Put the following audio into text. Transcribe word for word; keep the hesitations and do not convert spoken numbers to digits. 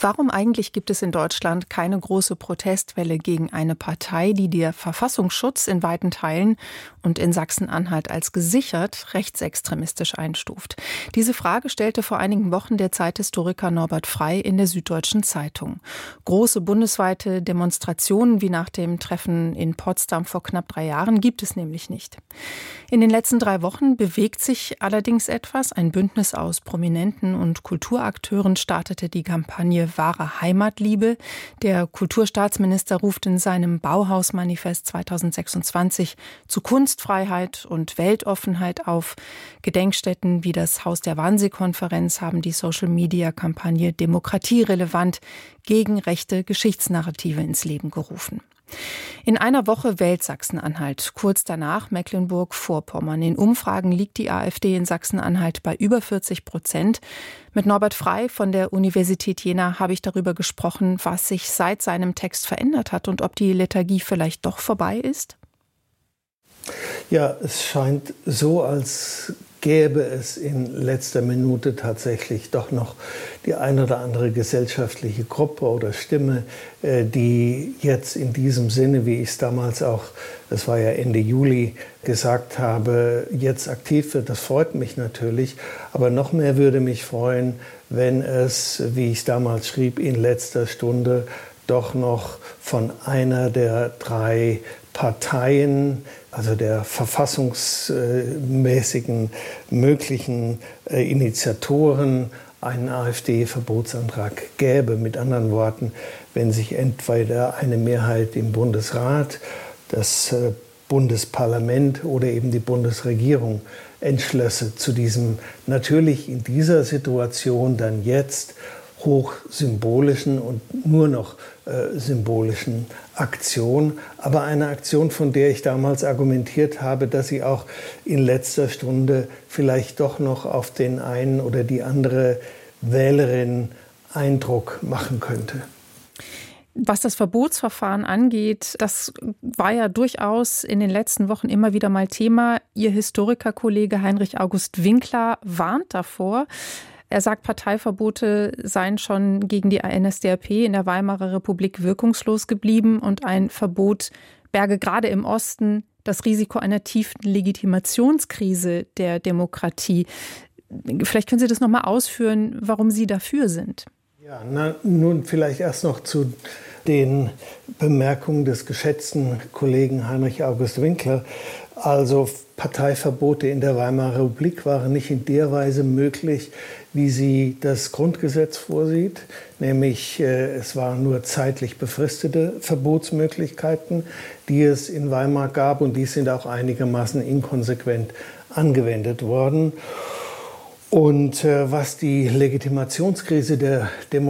Warum eigentlich gibt es in Deutschland keine große Protestwelle gegen eine Partei, die der Verfassungsschutz in weiten Teilen und in Sachsen-Anhalt als gesichert rechtsextremistisch einstuft? Diese Frage stellte vor einigen Wochen der Zeithistoriker Norbert Frey in der Süddeutschen Zeitung. Große bundesweite Demonstrationen wie nach dem Treffen in Potsdam vor knapp drei Jahren gibt es nämlich nicht. In den letzten drei Wochen bewegt sich allerdings etwas. Ein Bündnis aus Prominenten und Kulturakteuren startete die Kampagne Wahre Heimatliebe. Der Kulturstaatsminister ruft in seinem Bauhaus-Manifest zweitausendsechsundzwanzig zu Kunstfreiheit und Weltoffenheit auf. Gedenkstätten wie das Haus der Wannsee-Konferenz haben die Social-Media-Kampagne Demokratierelevant gegen rechte Geschichtsnarrative ins Leben gerufen. In einer Woche wählt Sachsen-Anhalt, kurz danach Mecklenburg-Vorpommern. In Umfragen liegt die AfD in Sachsen-Anhalt bei über vierzig Prozent. Mit Norbert Frey von der Universität Jena habe ich darüber gesprochen, was sich seit seinem Text verändert hat und ob die Lethargie vielleicht doch vorbei ist. Ja, es scheint so, als gäbe es in letzter Minute tatsächlich doch noch die ein oder andere gesellschaftliche Gruppe oder Stimme, die jetzt in diesem Sinne, wie ich es damals auch, das war ja Ende Juli, gesagt habe, jetzt aktiv wird. Das freut mich natürlich, aber noch mehr würde mich freuen, wenn es, wie ich es damals schrieb, in letzter Stunde doch noch von einer der drei Parteien, also der verfassungsmäßigen möglichen Initiatoren, einen AfD-Verbotsantrag gäbe. Mit anderen Worten, wenn sich entweder eine Mehrheit im Bundesrat, das Bundesparlament oder eben die Bundesregierung entschlösse zu diesem natürlich in dieser Situation dann jetzt hochsymbolischen und nur noch äh, symbolischen Aktion, aber eine Aktion, von der ich damals argumentiert habe, dass sie auch in letzter Stunde vielleicht doch noch auf den einen oder die andere Wählerin Eindruck machen könnte. Was das Verbotsverfahren angeht, das war ja durchaus in den letzten Wochen immer wieder mal Thema. Ihr Historikerkollege Heinrich August Winkler warnt davor. Er sagt, Parteiverbote seien schon gegen die N S D A P in der Weimarer Republik wirkungslos geblieben und ein Verbot berge gerade im Osten das Risiko einer tiefen Legitimationskrise der Demokratie. Vielleicht können Sie das noch mal ausführen, warum Sie dafür sind. Ja, na, nun vielleicht erst noch zu den Bemerkungen des geschätzten Kollegen Heinrich August Winkler. Also Parteiverbote in der Weimarer Republik waren nicht in der Weise möglich, wie sie das Grundgesetz vorsieht, nämlich äh, es waren nur zeitlich befristete Verbotsmöglichkeiten, die es in Weimar gab, und die sind auch einigermaßen inkonsequent angewendet worden. Und äh, was die Legitimationskrise der Demokratie